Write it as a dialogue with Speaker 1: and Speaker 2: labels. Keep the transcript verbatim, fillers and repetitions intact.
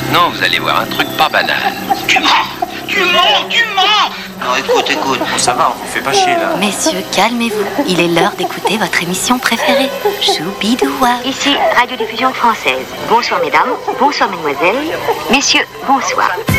Speaker 1: maintenant, vous allez voir un truc pas banal.
Speaker 2: Tu mens! Tu mens! Tu mens!
Speaker 3: Non, écoute, écoute.
Speaker 4: Bon, ça va, on vous fait pas chier, là.
Speaker 5: Messieurs, calmez-vous. Il est l'heure d'écouter votre émission préférée. Choubidoua.
Speaker 6: Ici, radiodiffusion française. Bonsoir mesdames, bonsoir mesdemoiselles, messieurs, bonsoir.